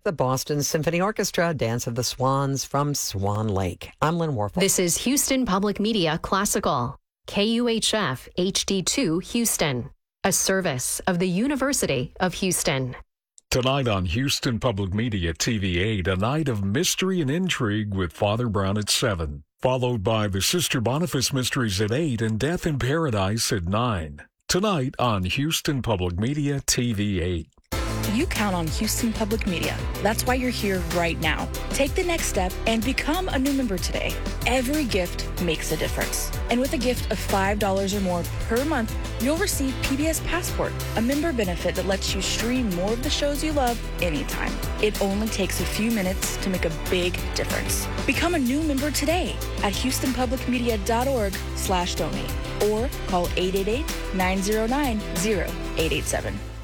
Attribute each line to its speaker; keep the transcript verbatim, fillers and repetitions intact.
Speaker 1: the Boston Symphony Orchestra, Dance of the Swans from Swan Lake. I'm Lynn Warfel.
Speaker 2: This is Houston Public Media Classical, K U H F H D two Houston, a service of the University of Houston.
Speaker 3: Tonight on Houston Public Media T V eight, a night of mystery and intrigue with Father Brown at seven, followed by the Sister Boniface Mysteries at eight and Death in Paradise at nine. Tonight on Houston Public Media T V eight.
Speaker 4: You count on Houston Public Media. That's why you're here right now. Take the next step and become a new member today. Every gift makes a difference. And with a gift of five dollars or more per month, you'll receive P B S Passport, a member benefit that lets you stream more of the shows you love anytime. It only takes a few minutes to make a big difference. Become a new member today at houstonpublicmedia.org slash donate or call eight eight eight, nine zero nine, zero eight eight seven.